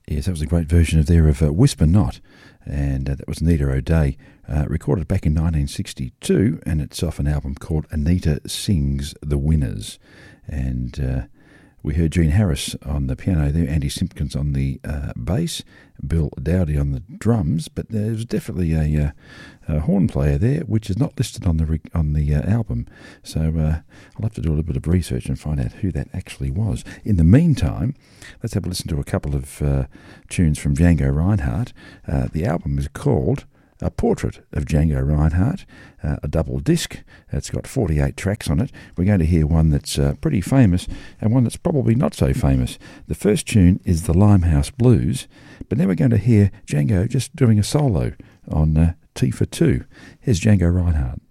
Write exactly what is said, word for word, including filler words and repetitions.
Yes, that was a great version of there of uh, Whisper Not, and uh, that was Anita O'Day, uh, recorded back in nineteen sixty-two, and it's off an album called Anita Sings the Winners. And uh, we heard Gene Harris on the piano there, Andy Simpkins on the uh, bass, Bill Dowdy on the drums, but there was definitely a, uh, a horn player there, which is not listed on the re- on the uh, album. So uh, I'll have to do a little bit of research and find out who that actually was. In the meantime, let's have a listen to a couple of uh, tunes from Django Reinhardt. Uh, the album is called A Portrait of Django Reinhardt, uh, a double disc. It's got forty-eight tracks on it. We're going to hear one that's uh, pretty famous and one that's probably not so famous. The first tune is the Limehouse Blues, but then we're going to hear Django just doing a solo on uh, T for Two. Here's Django Reinhardt.